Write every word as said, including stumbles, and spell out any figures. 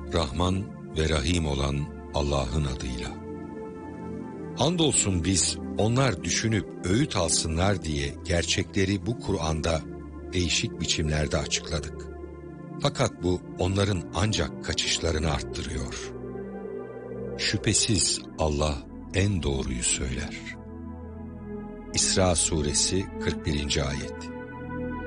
Rahman ve Rahim olan Allah'ın adıyla. Andolsun biz onlar düşünüp öğüt alsınlar diye gerçekleri bu Kur'an'da değişik biçimlerde açıkladık. Fakat bu onların ancak kaçışlarını arttırıyor. Şüphesiz Allah en doğruyu söyler. İsra suresi kırk birinci ayet.